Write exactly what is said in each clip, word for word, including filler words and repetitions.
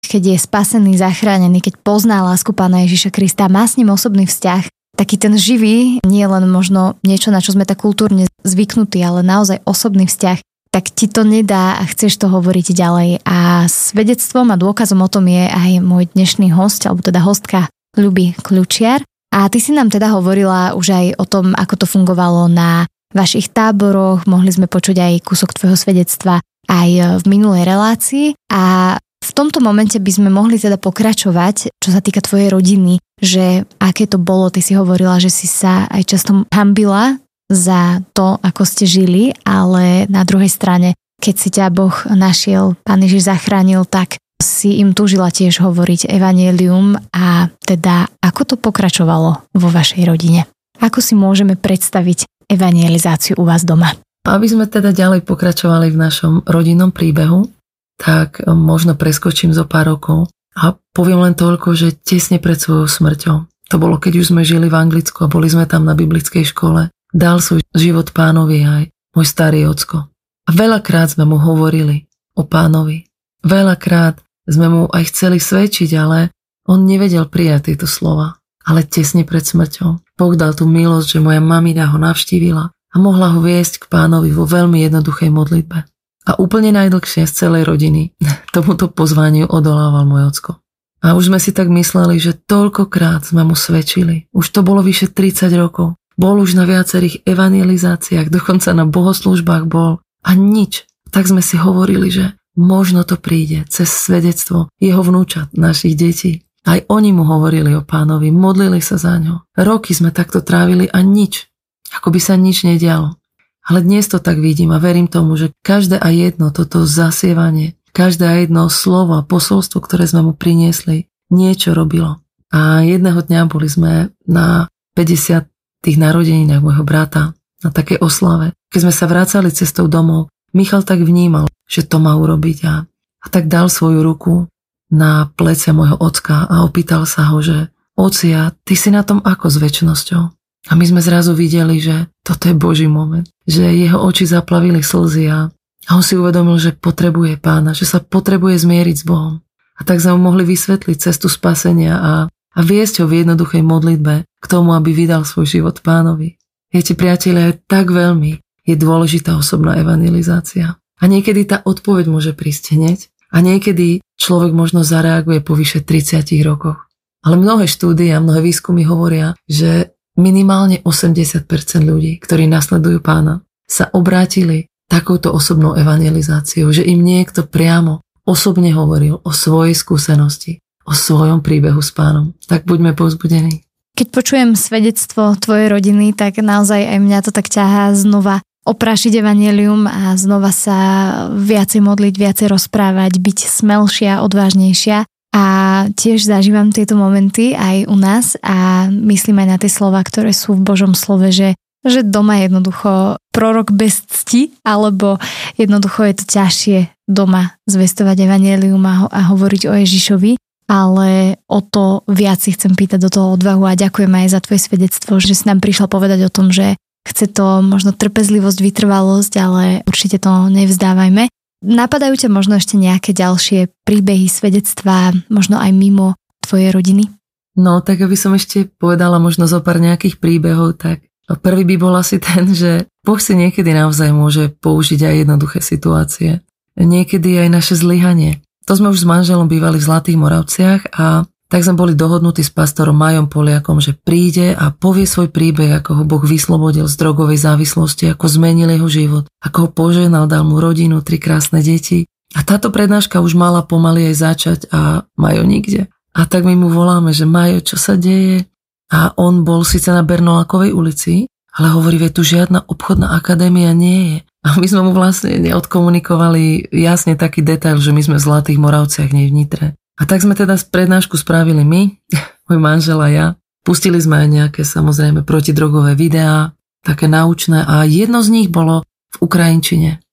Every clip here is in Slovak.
keď je spasený, zachránený, keď pozná lásku Pána Ježiša Krista, má s ním osobný vzťah, taký ten živý, nie len možno niečo, na čo sme tak kultúrne zvyknutí, ale naozaj osobný vzťah, tak ti to nedá a chceš to hovoriť ďalej. A svedectvom a dôkazom o tom je aj môj dnešný host, alebo teda hostka Ľuby Kľučiar. A ty si nám teda hovorila už aj o tom, ako to fungovalo na vašich táboroch, mohli sme počuť aj kúsok tvojho svedectva aj v minulej relácii a v tomto momente by sme mohli teda pokračovať, čo sa týka tvojej rodiny, že aké to bolo, ty si hovorila, že si sa aj často hanbila za to, ako ste žili, ale na druhej strane, keď si ťa Boh našiel, Pán Ježiš zachránil, tak si im túžila tiež hovoriť evanjelium a teda ako to pokračovalo vo vašej rodine? Ako si môžeme predstaviť evangelizáciu u vás doma? Aby sme teda ďalej pokračovali v našom rodinnom príbehu, tak možno preskočím zo pár rokov a poviem len toľko, že tesne pred svojou smrťou, to bolo keď už sme žili v Anglicku a boli sme tam na biblickej škole, dal svoj život Pánovi aj môj starý ocko. A veľakrát sme mu hovorili o Pánovi. Veľakrát sme mu aj chceli svedčiť, ale on nevedel prijať tieto slova. Ale tesne pred smrťou Boh dal tú milosť, že moja mamina ho navštívila a mohla ho viesť k Pánovi vo veľmi jednoduchej modlitbe. A úplne najdlhšie z celej rodiny tomuto pozvaniu odolával môj ocko. A už sme si tak mysleli, že toľkokrát sme mu svedčili. Už to bolo vyše tridsať rokov. Bol už na viacerých evangelizáciách, dokonca na bohoslúžbách bol. A nič. Tak sme si hovorili, že možno to príde cez svedectvo jeho vnúčat, našich detí. Aj oni mu hovorili o Pánovi, modlili sa za ňo. Roky sme takto trávili a nič. Ako by sa nič nedialo. Ale dnes to tak vidím a verím tomu, že každé a jedno toto zasievanie, každé a jedno slovo a posolstvo, ktoré sme mu priniesli, niečo robilo. A jedného dňa boli sme na päťdesiatych narodeninách môjho brata, na takej oslave. Keď sme sa vracali cestou domov, Michal tak vnímal, že to má urobiť a, a tak dal svoju ruku na plecia môjho ocka a opýtal sa ho, že ocia, ty si na tom ako s večnosťou? A my sme zrazu videli, že toto je Boží moment, že jeho oči zaplavili slzy a on si uvedomil, že potrebuje Pána, že sa potrebuje zmieriť s Bohom. A tak sme mu mohli vysvetliť cestu spasenia a, a viesť ho v jednoduchej modlitbe k tomu, aby vydal svoj život Pánovi. Viete, priatelia, tak veľmi je dôležitá osobná evangelizácia. A niekedy tá odpoveď môže prísť hneď a niekedy človek možno zareaguje po vyše tridsiatich rokoch. Ale mnohé štúdie a mnohé výskumy hovoria, že minimálne osemdesiat percent ľudí, ktorí nasledujú Pána, sa obrátili takouto osobnou evangelizáciou, že im niekto priamo osobne hovoril o svojej skúsenosti, o svojom príbehu s Pánom. Tak buďme povzbudení. Keď počujem svedectvo tvojej rodiny, tak naozaj aj mňa to tak ťahá znova oprášiť evanjelium a znova sa viacej modliť, viacej rozprávať, byť smelšia, odvážnejšia. A tiež zažívam tieto momenty aj u nás a myslím aj na tie slova, ktoré sú v Božom slove, že, že doma jednoducho prorok bez cti, alebo jednoducho je to ťažšie doma zvestovať evanjelium a, a hovoriť o Ježišovi, ale o to viac si chcem pýtať do toho odvahu a ďakujem aj za tvoje svedectvo, že si nám prišla povedať o tom, že chce to možno trpezlivosť, vytrvalosť, ale určite to nevzdávajme. Napadajú ťa možno ešte nejaké ďalšie príbehy, svedectvá, možno aj mimo tvojej rodiny? No, tak aby som ešte povedala možno zo pár nejakých príbehov, tak prvý by bol asi ten, že Boh si niekedy naozaj môže použiť aj jednoduché situácie. Niekedy aj naše zlyhanie. To sme už s manželom bývali v Zlatých Moravciach a tak sme boli dohodnutí s pastorom Majom Poliakom, že príde a povie svoj príbeh, ako ho Boh vyslobodil z drogovej závislosti, ako zmenil jeho život, ako ho požehnal, dal mu rodinu, tri krásne deti. A táto prednáška už mala pomaly aj začať a Majo nikde. A tak my mu voláme, že Majo, čo sa deje? A on bol síce na Bernolákovej ulici, ale hovorí, že tu žiadna obchodná akadémia nie je. A my sme mu vlastne neodkomunikovali jasne taký detail, že my sme v Zlatých Moravciach, nie v Nitre. A tak sme teda prednášku spravili my, môj manžel a ja. Pustili sme aj nejaké samozrejme protidrogové videá, také naučné a jedno z nich bolo v ukrajinčine.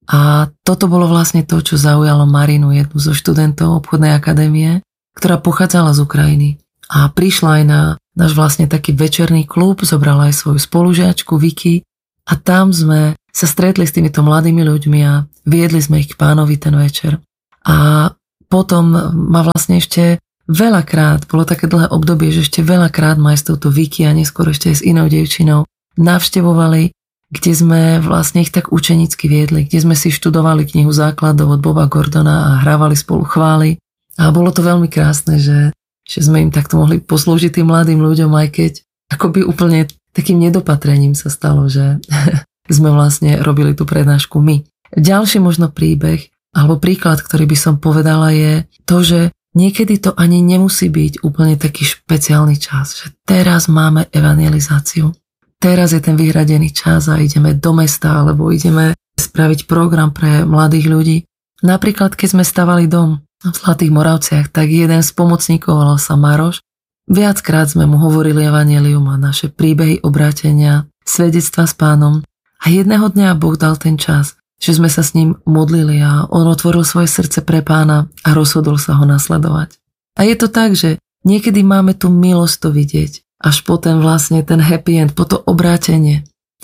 A toto bolo vlastne to, čo zaujalo Marinu, jednu zo študentov obchodnej akadémie, ktorá pochádzala z Ukrajiny. A prišla aj na náš vlastne taký večerný klub, zobrala aj svoju spolužiačku Vicky a tam sme sa stretli s týmito mladými ľuďmi a viedli sme ich k Pánovi ten večer. A potom ma vlastne ešte veľakrát, bolo také dlhé obdobie, že ešte veľakrát ma aj s touto Vicky a neskôr ešte aj s inou dievčinou navštevovali, kde sme vlastne ich tak učenicky viedli, kde sme si študovali knihu základov od Boba Gordona a hrávali spolu chvály. A bolo to veľmi krásne, že, že sme im takto mohli poslúžiť tým mladým ľuďom, aj keď akoby úplne takým nedopatrením sa stalo, že sme vlastne robili tú prednášku my. Ďalší možno príbeh, alebo príklad, ktorý by som povedala, je to, že niekedy to ani nemusí byť úplne taký špeciálny čas, že teraz máme evangelizáciu. Teraz je ten vyhradený čas a ideme do mesta, alebo ideme spraviť program pre mladých ľudí. Napríklad, keď sme stavali dom v Zlatých Moravciach, tak jeden z pomocníkov, volal sa Maroš, viackrát sme mu hovorili evanjelium a naše príbehy obrátenia, svedectva s Pánom. A jedného dňa Boh dal ten čas, že sme sa s ním modlili a on otvoril svoje srdce pre Pána a rozhodol sa ho nasledovať. A je to tak, že niekedy máme tú milosť to vidieť, až po ten vlastne ten happy end, po to obrátenie.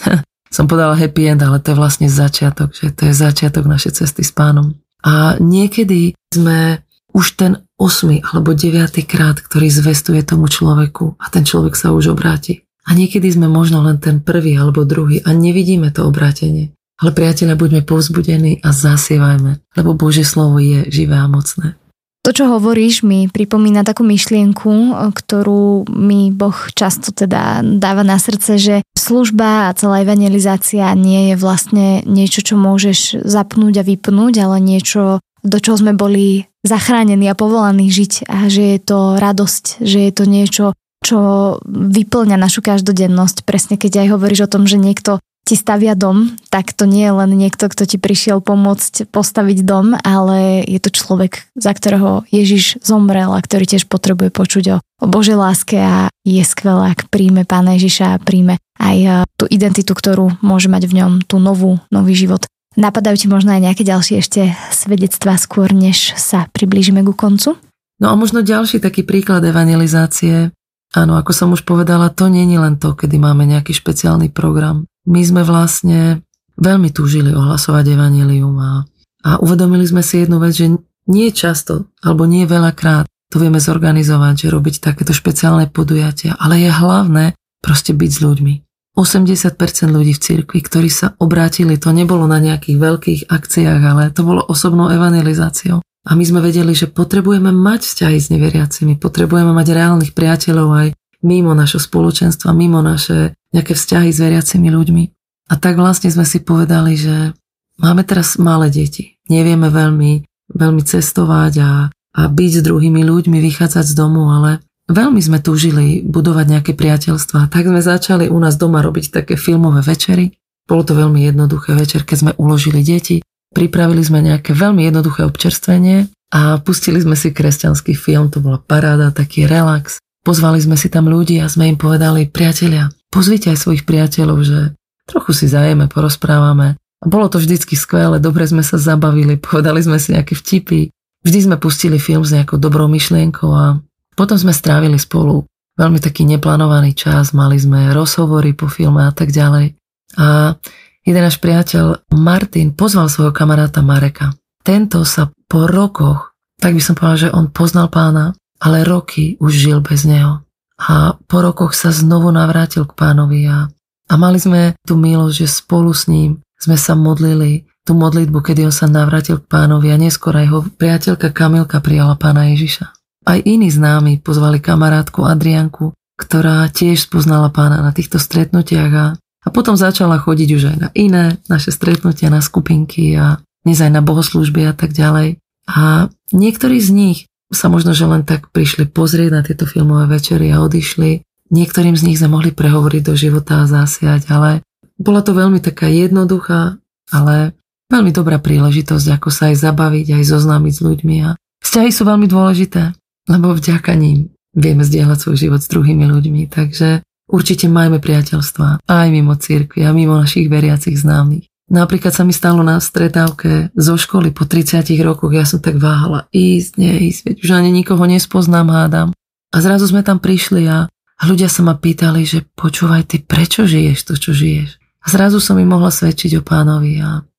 Som povedala happy end, ale to je vlastne začiatok, že to je začiatok našej cesty s Pánom. A niekedy sme už ten osmy alebo deviaty krát, ktorý zvestuje tomu človeku a ten človek sa už obráti. A niekedy sme možno len ten prvý alebo druhý a nevidíme to obrátenie. Ale priatelia, buďme povzbudení a zasievajme, lebo Božie slovo je živé a mocné. To, čo hovoríš, mi pripomína takú myšlienku, ktorú mi Boh často teda dáva na srdce, že služba a celá evangelizácia nie je vlastne niečo, čo môžeš zapnúť a vypnúť, ale niečo, do čoho sme boli zachránení a povolaní žiť a že je to radosť, že je to niečo, čo vyplňa našu každodennosť. Presne keď aj hovoríš o tom, že niekto ti stavia dom, tak to nie je len niekto, kto ti prišiel pomôcť postaviť dom, ale je to človek, za ktorého Ježiš zomrel a ktorý tiež potrebuje počuť o, o Božej láske a je skvelé, ak príjme Pána Ježiša a príjme aj tú identitu, ktorú môže mať v ňom, tú novú, nový život. Napadajú ti možno aj nejaké ďalšie ešte svedectvá skôr, než sa priblížime ku koncu? No a možno ďalší taký príklad evangelizácie. Áno, ako som už povedala, to nie je len to, kedy máme nejaký špeciálny program. My sme vlastne veľmi túžili ohlasovať evanjelium a, a uvedomili sme si jednu vec, že nie často, alebo nie veľakrát to vieme zorganizovať, že robiť takéto špeciálne podujatia, ale je hlavné proste byť s ľuďmi. osemdesiat percent ľudí v cirkvi, ktorí sa obrátili, to nebolo na nejakých veľkých akciách, ale to bolo osobnou evangelizáciou. A my sme vedeli, že potrebujeme mať vzťahy s neveriacimi, potrebujeme mať reálnych priateľov aj mimo našho spoločenstva, mimo naše nejaké vzťahy s veriacimi ľuďmi. A tak vlastne sme si povedali, že máme teraz malé deti. Nevieme veľmi, veľmi cestovať a, a byť s druhými ľuďmi, vychádzať z domu, ale veľmi sme túžili budovať nejaké priateľstvá. Tak sme začali u nás doma robiť také filmové večery. Bolo to veľmi jednoduché večer, keď sme uložili deti. Pripravili sme nejaké veľmi jednoduché občerstvenie a pustili sme si kresťanský film. To bola paráda, taký relax. Pozvali sme si tam ľudí a sme im povedali, priatelia, pozvite aj svojich priateľov, že trochu si zajeme, porozprávame. A bolo to vždycky skvelé, dobre sme sa zabavili, povedali sme si nejaké vtipy. Vždy sme pustili film s nejakou dobrou myšlienkou a potom sme strávili spolu veľmi taký neplánovaný čas, mali sme rozhovory po filme a tak ďalej. A jeden náš priateľ Martin pozval svojho kamaráta Mareka. Tento sa po rokoch, tak by som povedal, že on poznal Pána, ale roky už žil bez neho. A po rokoch sa znovu navrátil k Pánovi a, a mali sme tú milosť, že spolu s ním sme sa modlili tú modlitbu, kedy on sa navrátil k Pánovi a neskôr aj jeho priateľka Kamilka prijala Pána Ježiša. Aj iní známi pozvali kamarátku Adrianku, ktorá tiež spoznala Pána na týchto stretnutiach a, a potom začala chodiť už aj na iné naše stretnutia, na skupinky a dnes aj na bohoslúžby a tak ďalej. A niektorí z nich sa možno, že len tak prišli pozrieť na tieto filmové večery a odišli. Niektorým z nich sme mohli prehovoriť do života a zasiať, ale bola to veľmi taká jednoduchá, ale veľmi dobrá príležitosť, ako sa aj zabaviť, aj zoznámiť s ľuďmi. A vzťahy sú veľmi dôležité, lebo vďaka ním vieme zdieľať svoj život s druhými ľuďmi, takže určite majme priateľstva aj mimo cirkvi a mimo našich veriacich známych. Napríklad sa mi stalo na stretávke zo školy po tridsiatich rokoch, ja som tak váhala ísť, neísť, veď už ani nikoho nespoznám, hádam. A zrazu sme tam prišli a, a ľudia sa ma pýtali, že počúvaj, ty prečo žiješ to, čo žiješ? A zrazu som im mohla svedčiť o Pánovi a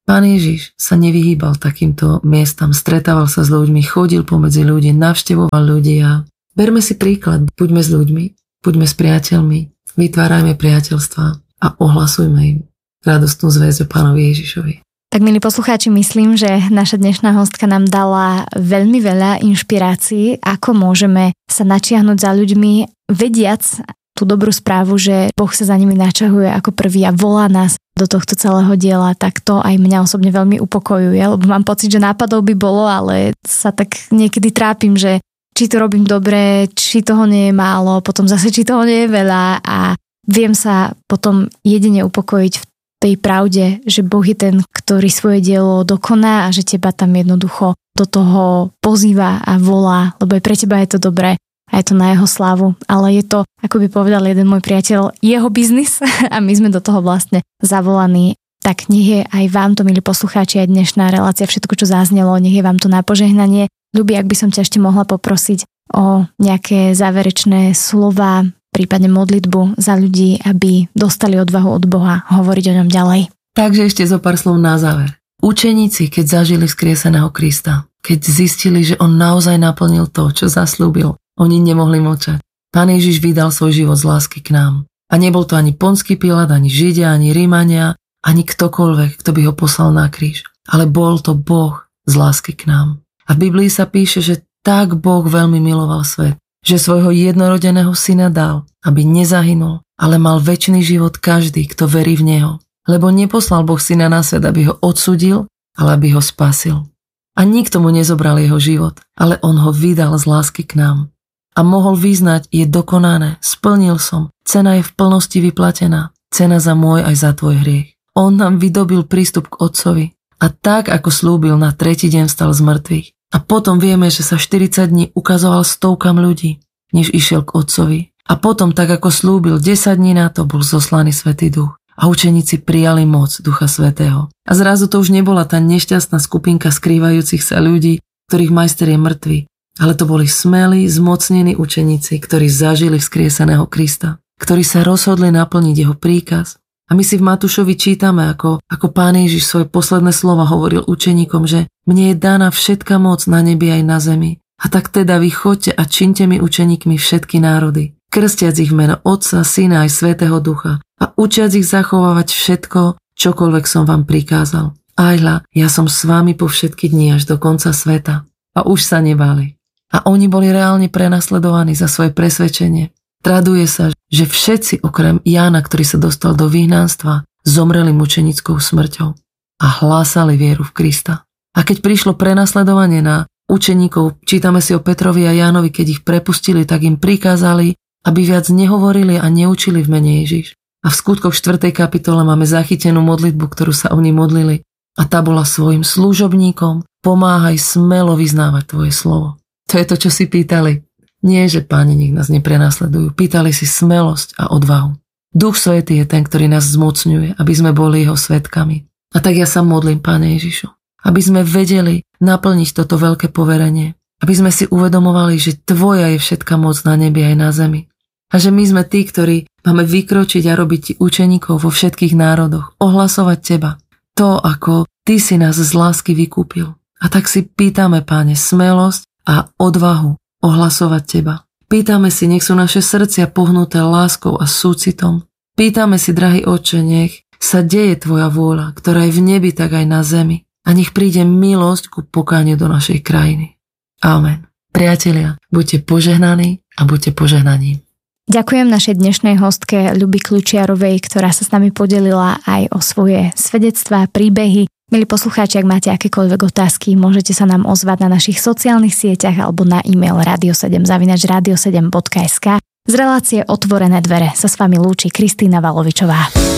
Pán Ježiš sa nevyhýbal takýmto miestam, stretával sa s ľuďmi, chodil pomedzi ľudí, navštevoval ľudí a berme si príklad, buďme s ľuďmi, buďme s priateľmi, vytvárajme priateľstva a ohlasujme im radostnú zvesť o Pánovi Ježišovi. Tak, milí poslucháči, myslím, že naša dnešná hostka nám dala veľmi veľa inšpirácií, ako môžeme sa načiahnuť za ľuďmi, vediac tú dobrú správu, že Boh sa za nimi načahuje ako prvý a volá nás do tohto celého diela, tak to aj mňa osobne veľmi upokojuje, lebo mám pocit, že nápadov by bolo, ale sa tak niekedy trápim, že či to robím dobre, či toho nie je málo, potom zase či toho nie je veľa a viem sa potom jedine upokojiť v tej pravde, že Boh je ten, ktorý svoje dielo dokoná a že teba tam jednoducho do toho pozýva a volá, lebo aj pre teba je to dobré a je to na jeho slávu. Ale je to, ako by povedal jeden môj priateľ, jeho biznis a my sme do toho vlastne zavolaní. Tak nech je aj vám to, milí poslucháči, aj dnešná relácia, všetko, čo zaznelo, nech je vám to na požehnanie. Ľubí, ak by som ťa ešte mohla poprosiť o nejaké záverečné slova, prípadne modlitbu za ľudí, aby dostali odvahu od Boha hovoriť o ňom ďalej. Takže ešte zo pár slov na záver. Učeníci, keď zažili vzkrieseného Krista, keď zistili, že on naozaj naplnil to, čo zaslúbil, oni nemohli mlčať. Pán Ježiš vydal svoj život z lásky k nám. A nebol to ani Ponský Pilát, ani Židia, ani Rímania, ani ktokoľvek, kto by ho poslal na kríž. Ale bol to Boh z lásky k nám. A v Biblii sa píše, že tak Boh veľmi miloval svet, že svojho jednorodeného syna dal, aby nezahynul, ale mal večný život každý, kto verí v neho. Lebo neposlal Boh syna na svet, aby ho odsudil, ale aby ho spasil. A nikto mu nezobral jeho život, ale on ho vydal z lásky k nám. A mohol vyznať, je dokonané, splnil som, cena je v plnosti vyplatená, cena za môj aj za tvoj hriech. On nám vydobil prístup k Otcovi a tak, ako slúbil, na tretí deň vstal z mŕtvych. A potom vieme, že sa štyridsať dní ukazoval stovkam ľudí, než išiel k Otcovi. A potom, tak ako slúbil, desať dní na to bol zoslaný Svätý Duch. A učeníci prijali moc Ducha Svätého. A zrazu to už nebola tá nešťastná skupinka skrývajúcich sa ľudí, ktorých majster je mŕtvy. Ale to boli smelí, zmocnení učeníci, ktorí zažili vzkrieseného Krista, ktorí sa rozhodli naplniť jeho príkaz. A my si v Matúšovi čítame, ako, ako Pán Ježiš svoje posledné slova hovoril učeníkom, že mne je daná všetka moc na nebi aj na zemi. A tak teda vy choďte a čiňte mi učeníkmi všetky národy, krstiac ich v meno Otca, Syna aj Svätého Ducha a učiac ich zachovávať všetko, čokoľvek som vám prikázal. Aj hľa, ja som s vami po všetky dni až do konca sveta. A už sa nebáli. A oni boli reálne prenasledovaní za svoje presvedčenie. Traduje sa, že všetci okrem Jána, ktorý sa dostal do vyhnanstva, zomreli mučenickou smrťou a hlásali vieru v Krista. A keď prišlo prenasledovanie na učeníkov, čítame si o Petrovi a Jánovi, keď ich prepustili, tak im prikázali, aby viac nehovorili a neučili v mene Ježiš. A v skutkoch štvrtej kapitole máme zachytenú modlitbu, ktorú sa oni modlili. A tá bola svojim služobníkom: pomáhaj smelo vyznávať tvoje slovo. To je to, čo si pýtali. Nie, že Páni, nech nás neprenasledujú. Pýtali si smelosť a odvahu. Duch Svätý je ten, ktorý nás zmocňuje, aby sme boli jeho svedkami. A tak ja sa modlím, Páne Ježišu, aby sme vedeli naplniť toto veľké poverenie. Aby sme si uvedomovali, že tvoja je všetka moc na nebi aj na zemi. A že my sme tí, ktorí máme vykročiť a robiť ti učeníkov vo všetkých národoch, ohlasovať teba. To, ako ty si nás z lásky vykúpil. A tak si pýtame, Páne, smelosť a odvahu ohlasovať teba. Pýtame si, nech sú naše srdcia pohnuté láskou a súcitom. Pýtame si, drahý Otče, nech sa deje tvoja vôľa, ktorá je v nebi, tak aj na zemi. A nech príde milosť ku pokániu do našej krajiny. Amen. Priatelia, buďte požehnaní a buďte požehnaní. Ďakujem našej dnešnej hostke Ľubi Kľučiarovej, ktorá sa s nami podelila aj o svoje svedectvá, príbehy. Milí poslucháči, ak máte akékoľvek otázky, môžete sa nám ozvať na našich sociálnych sieťach alebo na e-mail radio sedem zavináč radio sedem bodka es ká. Z relácie Otvorené dvere sa s vami lúči Kristína Valovičová.